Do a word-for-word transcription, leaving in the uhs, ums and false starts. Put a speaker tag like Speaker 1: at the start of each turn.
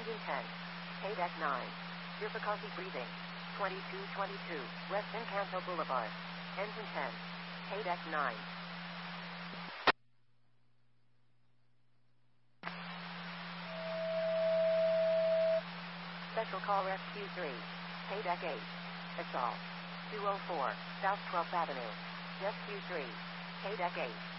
Speaker 1: Engine ten. Paydeck nine. Difficulty breathing. twenty-two twenty-two. West Encanto Boulevard. Engine ten. Paydeck nine. Special Call Rescue three. Paydeck eight. Assault. two oh four. South twelfth Avenue. Rescue three. Paydeck eight.